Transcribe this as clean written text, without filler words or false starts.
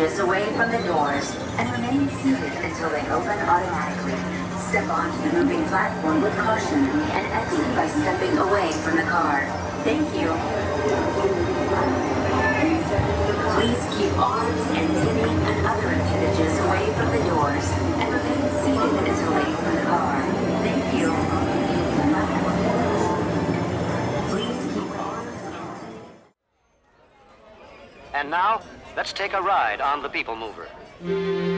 appendages away from the doors and remain seated until they open automatically. Step onto the moving platform with caution and exit by stepping away from the car. Thank you. Please keep arms, antennae, and other appendages away from the doors and remain seated until they open the car. Thank you. Please keep arms, antennae. And now, let's take a ride on the People Mover.